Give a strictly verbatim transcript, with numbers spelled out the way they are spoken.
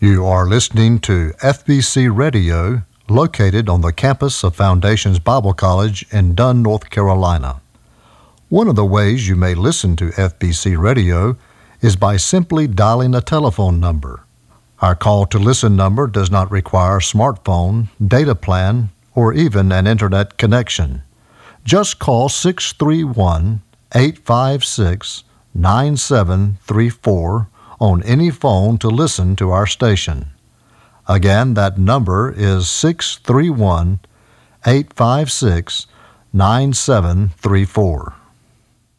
You are listening to F B C Radio, located on the campus of Foundations Bible College in Dunn, North Carolina. One of the ways you may listen to F B C Radio is by simply dialing a telephone number. Our call to listen number does not require a smartphone, data plan, or even an internet connection. Just call six three one, eight five six, nine seven three four on any phone to listen to our station. Again, that number is six three one, eight five six, nine seven three four.